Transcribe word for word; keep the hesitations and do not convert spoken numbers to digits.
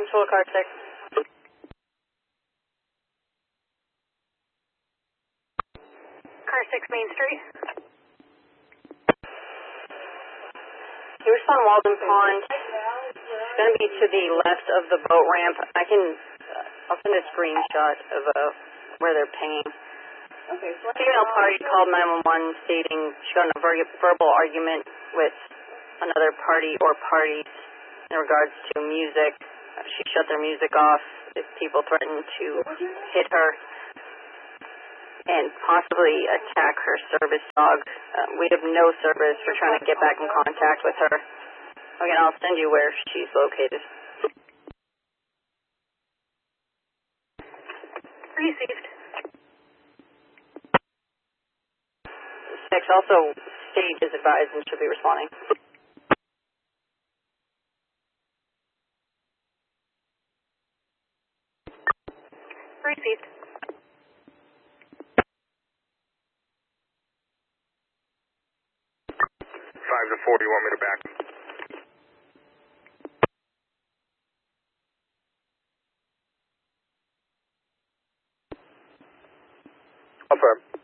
Control car six. Car six, Main Street. Can you respond Walden Pond? It's going to be to the left of the boat ramp. I can, uh, I'll send a screenshot of uh, where they're paying. Okay, so Female party called nine one one stating she got in a ver- verbal argument with another party or parties in regards to music. Uh, she shut their music off. If people threatened to hit her and possibly attack her service dog. Uh, we have no service. We're trying to get back in contact with her. Again, I'll send you where she's located. Received. Six, also stage is advised and should be responding. Received. Five to four, you want me to back? Affirm.